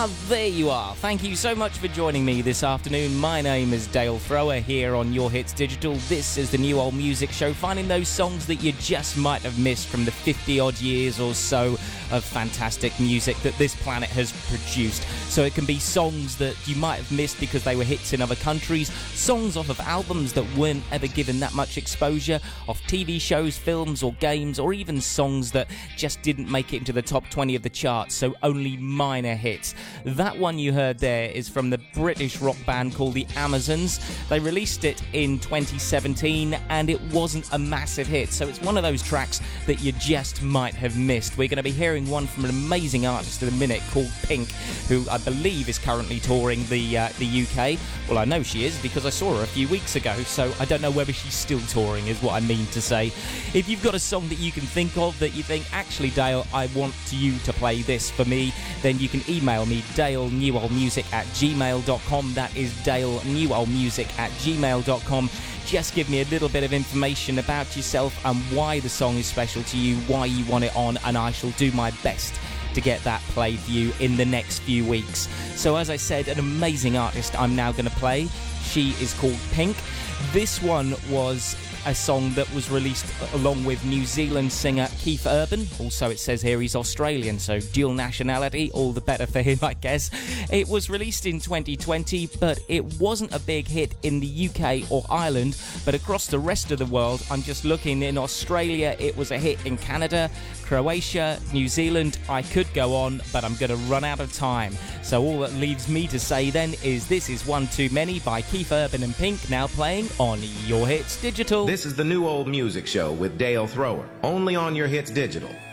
There you are. Thank you so much for joining me this afternoon. My name is Dale Thrower here on Your Hits Digital. This is the New Old Music Show, finding those songs that you just might have missed from the 50-odd years or so of fantastic music that this planet has produced. So it can be songs that you might have missed because they were hits in other countries, songs off of albums that weren't ever given that much exposure, off TV shows, films or games, or even songs that just didn't make it into the top 20 of the charts, so only minor hits. That one you heard there is from the British rock band called the Amazons. They released it in 2017 and it wasn't a massive hit, so it's one of those tracks that you just might have missed. We're going to be hearing one from an amazing artist in a minute called Pink, who I believe is currently touring the UK. Well, I know she is because I saw her a few weeks ago, so I don't know whether she's still touring is what I mean to say. If you've got a song that you can think of that you think, actually Dale, I want you to play this for me, then you can email me dalenewellmusic@gmail.com. That is dalenewellmusic@gmail.com. Just give me a little bit of information about yourself and why the song is special to you, why you want it on, and I shall do my best to get that played for you in the next few weeks. So as I said, an amazing artist I'm now going to play. She is called Pink. This one was a song that was released along with New Zealand singer Keith Urban. Also, it says here he's Australian, so dual nationality, all the better for him, I guess. It was released in 2020, but it wasn't a big hit in the UK or Ireland, but across the rest of the world, I'm just looking, in Australia, it was a hit in Canada, Croatia, New Zealand. I could go on, but I'm going to run out of time. So all that leaves me to say then is this is One Too Many by Keith Urban and Pink, now playing on Your Hits Digital. This is the New Old Music Show with Dale Thrower, only on Your Hits Digital.